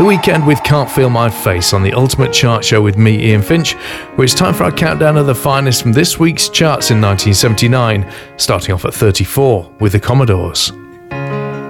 Weeknd with Can't Feel My Face on the Ultimate Chart Show with me, Ian Finch, where it's time for our countdown of the finest from this week's charts in 1979, starting off at 34 with the Commodores.